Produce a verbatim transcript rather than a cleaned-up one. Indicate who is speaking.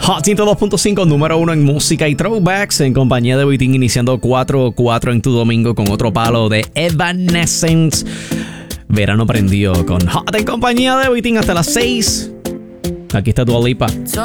Speaker 1: Hot ciento dos punto cinco, número uno en música y throwbacks, en compañía de Vitín, iniciando cuatro cuatro en tu domingo con otro palo de Evanescence. Verano prendió con Hot en compañía de Vitín hasta las seis. Aquí está Dua Lipa.